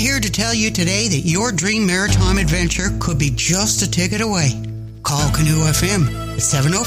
here to tell you today that your dream maritime adventure could be just a ticket away. Call Canoe FM at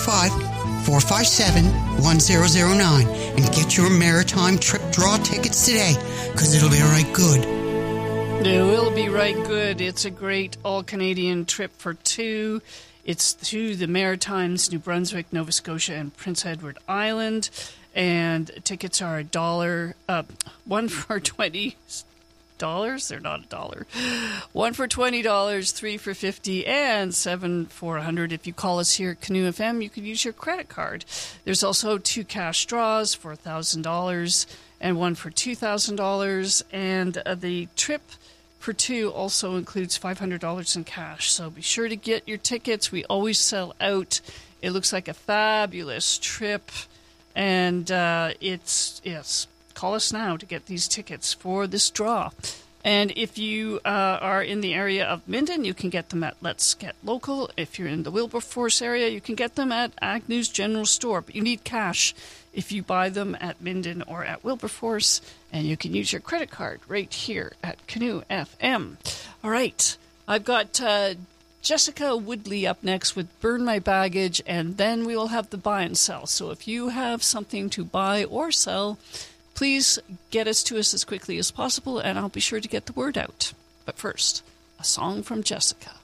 705-457-1009 and get your maritime trip draw tickets today, because it'll be right good. It will be right good. It's a great all-Canadian trip for two. It's to the Maritimes, New Brunswick, Nova Scotia, and Prince Edward Island. And tickets are $1, one for $20. They're not $1. One for $20, three for $50, and seven for $100. If you call us here at Canoe FM, you can use your credit card. There's also 2 cash draws for $1,000 and one for $2,000. And the trip for two also includes $500 in cash. So be sure to get your tickets. We always sell out. It looks like a fabulous trip. And call us now to get these tickets for this draw. And if you are in the area of Minden, you can get them at Let's Get Local. If you're in the Wilberforce area, you can get them at Agnew's General Store. But you need cash if you buy them at Minden or at Wilberforce. And you can use your credit card right here at Canoe FM. All right. I've got Jessica Woodley up next with Burn My Baggage, and then we will have the buy and sell. So if you have something to buy or sell, please get us to us as quickly as possible, and I'll be sure to get the word out. But first, a song from Jessica.